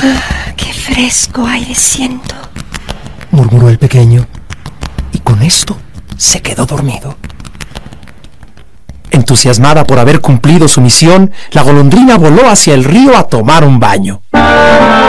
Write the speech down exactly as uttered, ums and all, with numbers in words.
¡Qué fresco aire siento!, murmuró el pequeño, y con esto se quedó dormido. Entusiasmada por haber cumplido su misión, la golondrina voló hacia el río a tomar un baño.